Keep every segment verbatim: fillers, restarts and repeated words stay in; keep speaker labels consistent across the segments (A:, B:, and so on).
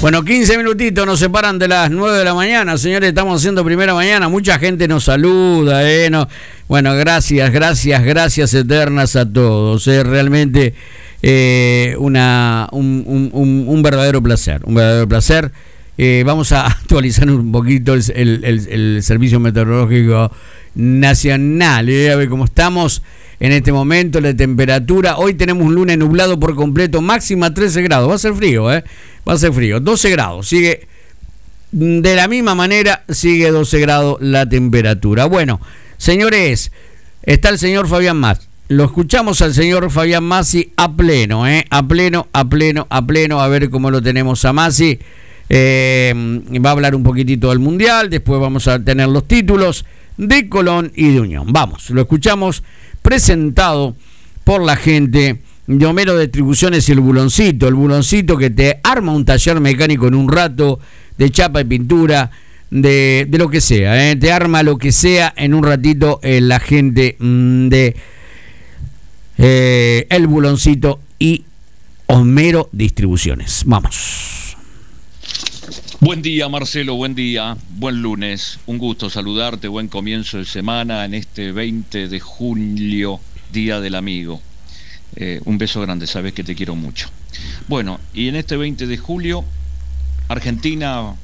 A: Bueno, quince minutitos nos separan de las nueve de la mañana, señores, estamos haciendo primera mañana, mucha gente nos saluda, eh, no, bueno, gracias, gracias, gracias eternas a todos, eh, realmente eh, una, un, un, un, un verdadero placer, un verdadero placer. Eh, vamos a actualizar un poquito el, el, el, el Servicio Meteorológico Nacional, eh, a ver cómo estamos en este momento, la temperatura. Hoy tenemos un lunes nublado por completo, máxima trece grados, va a ser frío, eh, va a ser frío, doce grados, sigue de la misma manera, sigue doce grados la temperatura. Bueno, señores, está el señor Fabián Mas. Lo escuchamos al señor Fabián Masi a pleno, eh, a pleno, a pleno, a pleno, a ver cómo lo tenemos a Masi. Eh, va a hablar un poquitito del Mundial, después vamos a tener los títulos de Colón y de Unión. Vamos, lo escuchamos presentado por la gente de Homero Distribuciones y el Buloncito, el Buloncito que te arma un taller mecánico en un rato, de chapa y pintura, de, de lo que sea, ¿eh? Te arma lo que sea en un ratito, eh, la gente mmm, de eh, el Buloncito y Homero Distribuciones. Vamos.
B: Buen día, Marcelo, buen día, buen lunes, un gusto saludarte, buen comienzo de semana en este veinte de julio, Día del Amigo. Eh, un beso grande, sabes que te quiero mucho. Bueno, y en este veinte de julio, Argentina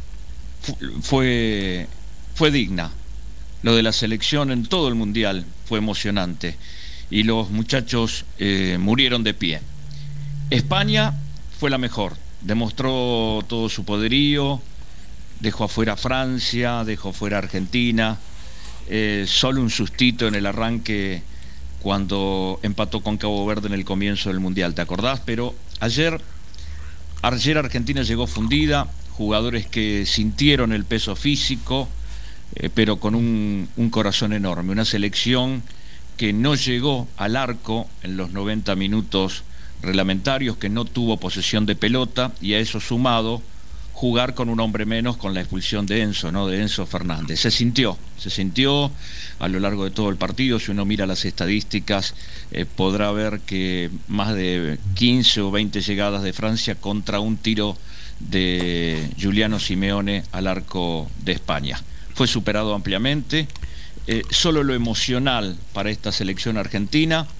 B: fue, fue digna. Lo de la selección en todo el Mundial fue emocionante y los muchachos eh, murieron de pie. España fue la mejor. Demostró todo su poderío, dejó afuera a Francia, dejó afuera a Argentina, eh, solo un sustito en el arranque cuando empató con Cabo Verde en el comienzo del Mundial, ¿te acordás? Pero ayer, ayer Argentina llegó fundida, jugadores que sintieron el peso físico, eh, pero con un, un corazón enorme, una selección que no llegó al arco en los noventa minutos reglamentarios, que no tuvo posesión de pelota, y a eso sumado jugar con un hombre menos con la expulsión de Enzo, ¿no? De Enzo Fernández. Se sintió, se sintió a lo largo de todo el partido. Si uno mira las estadísticas, eh, podrá ver que más de quince o veinte llegadas de Francia contra un tiro de Giuliano Simeone al arco de España. Fue superado ampliamente. Eh, solo lo emocional para esta selección argentina,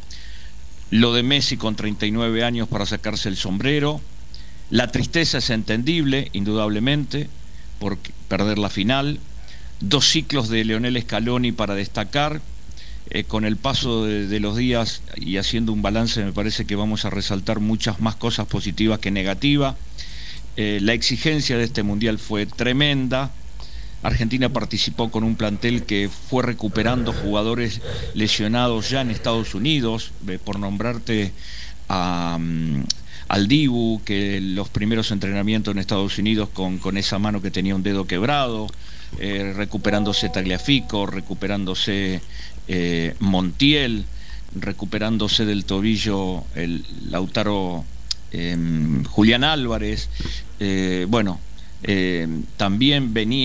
B: lo de Messi con treinta y nueve años para sacarse el sombrero. La tristeza es entendible, indudablemente, por perder la final. Dos ciclos de Lionel Scaloni para destacar. Eh, con el paso de, de los días y haciendo un balance, me parece que vamos a resaltar muchas más cosas positivas que negativas. Eh, la exigencia de este Mundial fue tremenda. Argentina participó con un plantel que fue recuperando jugadores lesionados ya en Estados Unidos, eh, por nombrarte a, um, al Dibu, que los primeros entrenamientos en Estados Unidos con, con esa mano que tenía un dedo quebrado, eh, recuperándose Tagliafico, recuperándose eh, Montiel, recuperándose del tobillo el Lautaro eh, Julián Álvarez, eh, bueno, eh, también venía